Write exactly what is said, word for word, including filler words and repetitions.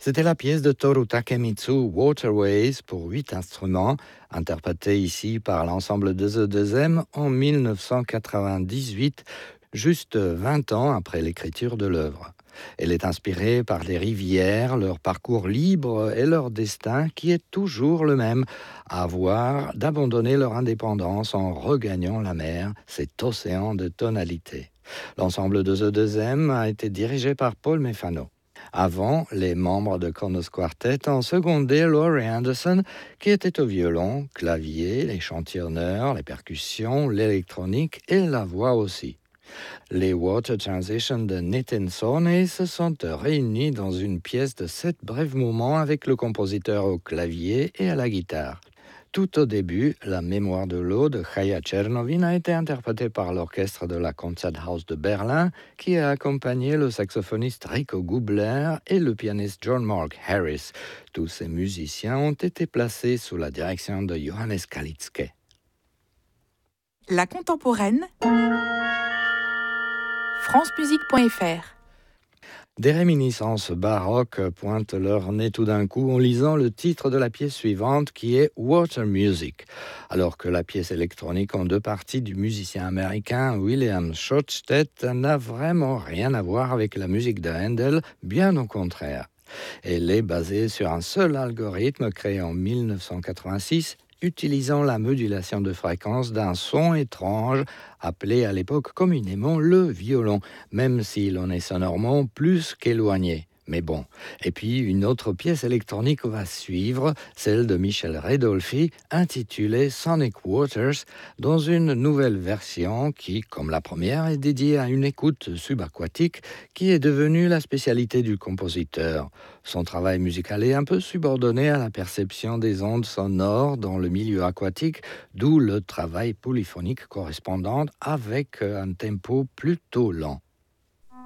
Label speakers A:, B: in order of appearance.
A: C'était la pièce de Toru Takemitsu, Waterways, pour huit instruments, interprétée ici par l'ensemble de The deux M en dix-neuf cent quatre-vingt-dix-huit, juste vingt ans après l'écriture de l'œuvre. Elle est inspirée par les rivières, leur parcours libre et leur destin qui est toujours le même, avoir d'abandonner leur indépendance en regagnant la mer, cet océan de tonalité. L'ensemble de The deux M a été dirigé par Paul Mefano. Avant, les membres de Kronos Quartet ont secondé Laurie Anderson, qui était au violon, clavier, l'échantillonneur, les percussions, l'électronique et la voix aussi. Les Water Transitions de Nitin Sawhney se sont réunis dans une pièce de sept brefs moments avec le compositeur au clavier et à la guitare. Tout au début, la mémoire de l'eau de Chaya Tchernovin a été interprétée par l'orchestre de la Konzerthaus de Berlin, qui a accompagné le saxophoniste Rico Gubler et le pianiste John Mark Harris. Tous ces musiciens ont été placés sous la direction de Johannes Kalitzke.
B: La contemporaine, france musique point f r.
A: Des réminiscences baroques pointent leur nez tout d'un coup en lisant le titre de la pièce suivante qui est Water Music, alors que la pièce électronique en deux parties du musicien américain William Schottstedt n'a vraiment rien à voir avec la musique de Handel, bien au contraire. Elle est basée sur un seul algorithme créé en dix-neuf cent quatre-vingt-six, utilisant la modulation de fréquence d'un son étrange appelé à l'époque communément le violon, même s'il en est sonorement plus qu'éloigné. Mais bon. Et puis une autre pièce électronique va suivre, celle de Michel Redolfi, intitulée Sonic Waters, dans une nouvelle version qui, comme la première, est dédiée à une écoute subaquatique qui est devenue la spécialité du compositeur. Son travail musical est un peu subordonné à la perception des ondes sonores dans le milieu aquatique, d'où le travail polyphonique correspondant avec un tempo plutôt lent.